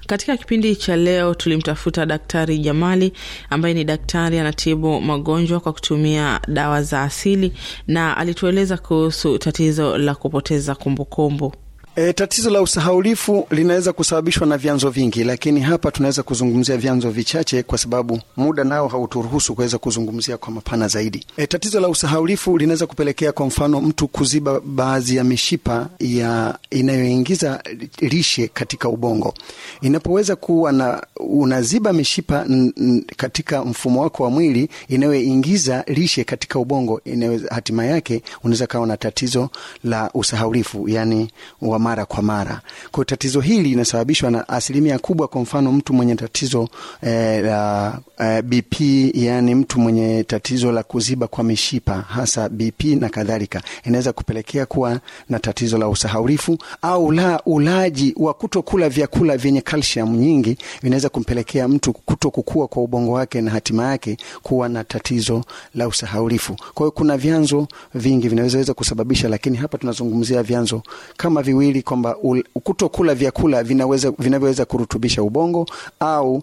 Katika kipindi cha leo tulimtafuta Daktari Jamali ambaye ni daktari anatibu magonjwa kwa kutumia dawa za asili, na alitueleza kuhusu tatizo la kupoteza kumbukumbu. Tatizo la usahaulifu linaweza kusababishwa na vyanzo vingi, lakini hapa tunaweza kuzungumzia vyanzo vichache kwa sababu muda nao hauturuhusu kuweza kuzungumzia kwa mapana zaidi. Tatizo la usahaulifu linaweza kupelekea kwa mfano mtu kuziba baadhi ya mishipa inayoingiza lishe katika ubongo. Inapoweza kuwa unaziba mishipa katika mfumo wako wa mwili inayoingiza lishe katika ubongo, hatima yake unaweza kawa na tatizo la usahaulifu, yani wa mara kwa mara. Kwa tatizo hili linasababishwa na asilimia kubwa, kwa mfano mtu mwenye tatizo la BP, yani mtu mwenye tatizo la kuziba kwa mishipa hasa BP na kadhalika, inaweza kupelekea kuwa na tatizo la usahaulifu. Au ulaji wa kutokula vyakula vyenye calcium nyingi vinaweza kumpelekea mtu kutokukua kwa ubongo wake na hatima yake kuwa na tatizo la usahaulifu. Kwa hiyo kuna vyanzo vingi vinaweza kusababisha, lakini hapa tunazungumzia vyanzo kama viwili, kwamba kutokula vyakula vinaweza kurutubisha ubongo au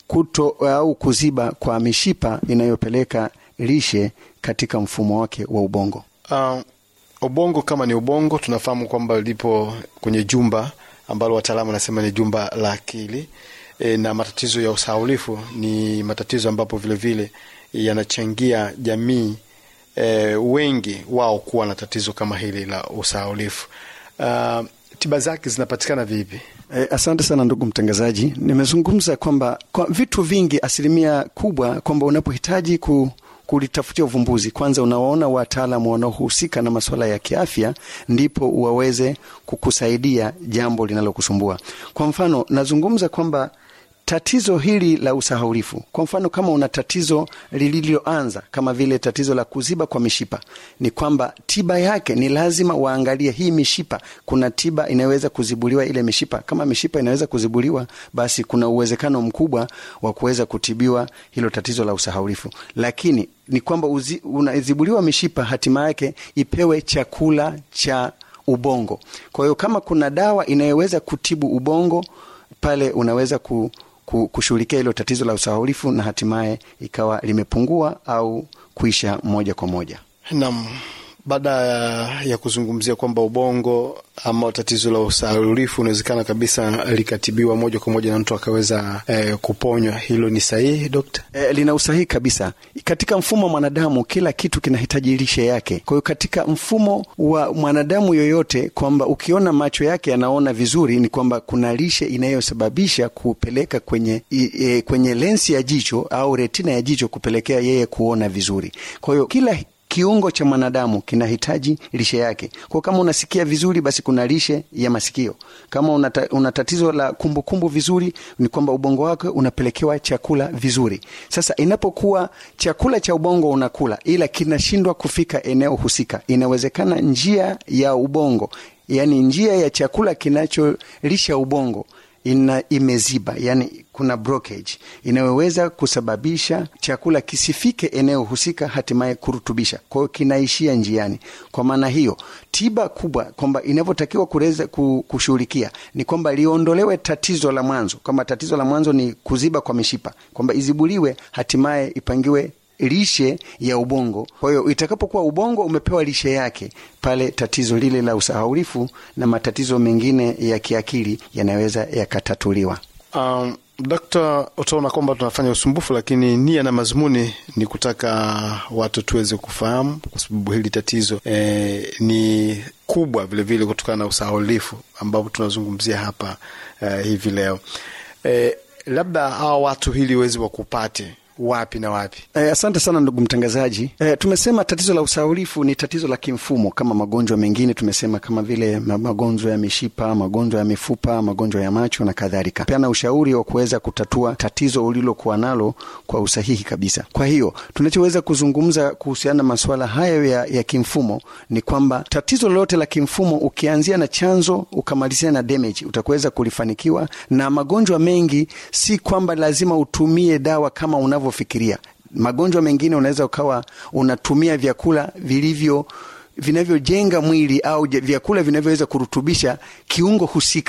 kuziba kwa mishipa inayopeleka lishe katika mfumo wake wa ubongo. Ubongo kama ni ubongo, tunafahamu kwamba lipo kwenye jumba ambalo wataalamu wanasema ni jumba la akili. Na matatizo ya usahaulifu ni matatizo ambapo vile vile yanachangia jamii wengi wao kuwa na tatizo kama hili la usahaulifu. Tiba zake zinapatikana vipi? Asante sana ndugu mtangazaji. Nimezungumza kwamba kwa vitu vingi, asilimia kubwa, kwamba unapohitaji kulitafutia uvumbuzi, kwanza unawaona wataalamu wanaohusika na masuala ya kiafya, ndipo waweze kukusaidia jambo linalokusumbua. Kwa mfano, nazungumza kwamba tatizo hili la usahaulifu, kwa mfano kama una tatizo lililoanza kama vile tatizo la kuziba kwa mishipa, ni kwamba tiba yake ni lazima waangalie hii mishipa, kuna tiba inaweza kuzibuliwa ile mishipa. Kama mishipa inaweza kuzibuliwa, basi kuna uwezekano mkubwa wa kuweza kutibiwa hilo tatizo la usahaulifu. Lakini ni kwamba unazibuliwa mishipa, hatima yake ipewe chakula cha ubongo. Kwa hiyo kama kuna dawa inayoweza kutibu ubongo, pale unaweza kushughulikia hilo tatizo la usahaulifu na hatimaye ikawa limepungua au kuisha moja kwa moja. Naam, baada ya kuzungumzia kwamba ubongo ama tatizo la usahaulifu unawezekana kabisa likatibiwa moja kwa moja na mtu akaweza kuponywa, hilo ni sahihi Dokta? Lina usahihi kabisa. Katika mfumo wa mwanadamu kila kitu kinahitaji lishe yake. Kwa hiyo katika mfumo wa mwanadamu yoyote, kwamba ukiona macho yake yanaona vizuri, ni kwamba kuna lishe inayosababisha kupeleka kwenye lensi ya jicho au retina ya jicho, kupelekea yeye kuona vizuri. Kwa hiyo kila kiungo cha mwanadamu kinahitaji lishe yake. Kwa kama unasikia vizuri, basi kuna lishe ya masikio. Kama una tatizo la kumbukumbu vizuri, ni kwamba ubongo wako unapelekewa chakula vizuri. Sasa inapokuwa chakula cha ubongo unakula ila kinashindwa kufika eneo husika, inawezekana njia ya ubongo, yani njia ya chakula kinacholisha ubongo imeziba, yani kuna blockage inayoweza kusababisha chakula kisifike eneo husika, hatimaye kurutubisha. Kwa hiyo kinaishia njiani. Kwa maana hiyo, tiba kubwa kwamba inavyotakiwa kuweza kushughulikia ni kwamba liondolewe tatizo la mwanzo. Kama tatizo la mwanzo ni kuziba kwa mishipa, kwamba izibuliwe, hatimaye ipangiwe lishe ya ubongo. Kwa hiyo itakapokuwa ubongo umepewa lishe yake, pale tatizo lile la usahaulifu na matatizo mengine ya kiakili yanaweza yakatatuliwa. Dr. utaona kwamba tunafanya usumbufu, lakini nia na mazumuni ni kutaka watu tuweze kufahamu, kwa sababu hili tatizo ni kubwa vile vile kutokana na usahaulifu ambapo tunazungumzia hapa hivi leo. Labda hawa watu hili wezi wakupate wapi na wapi? Asante sana ndugu mtangazaji. Tumesema tatizo la usahaulifu ni tatizo la kimfumo kama magonjwa mengine. Tumesema kama vile magonjwa ya mishipa, magonjwa ya mifupa, magonjwa ya macho na kadhalika. Peana ushauri wa kuweza kutatua tatizo ulilokuwa nalo kwa usahihi kabisa. Kwa hiyo tunachoweza kuzungumza kuhusiana na masuala hayo ya kimfumo ni kwamba tatizo lolote la kimfumo, ukianzia na chanzo ukamalizia na damage, utakuweza kulifanikiwa. Na magonjwa mengi si kwamba lazima utumie dawa kama unavyofikiria. Magonjwa mengine unaweza ukawa unatumia vyakula vinavyojenga mwili au vyakula vinavyoweza kurutubisha kiungo husika.